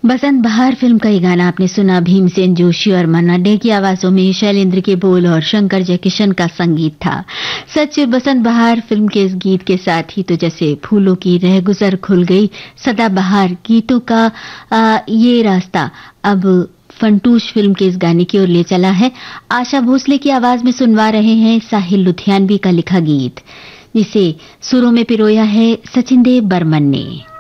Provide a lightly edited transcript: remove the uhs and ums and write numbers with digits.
बसंत बहार फिल्म का ये गाना आपने सुना। भीमसेन जोशी और मन्ना डे की आवाजों में शैलेंद्र के बोल और शंकर जयकिशन का संगीत था। सच बसंत बहार फिल्म के इस गीत के साथ ही तो जैसे फूलों की रहगुजर खुल गई, सदाबहार गीतों का ये रास्ता अब फंटूश फिल्म के इस गाने की ओर ले चला है। आशा भोसले की आवाज में सुनवा रहे हैं साहिल लुधियानवी का लिखा गीत, जिसे सुरों में पिरोया है सचिन देव बर्मन ने।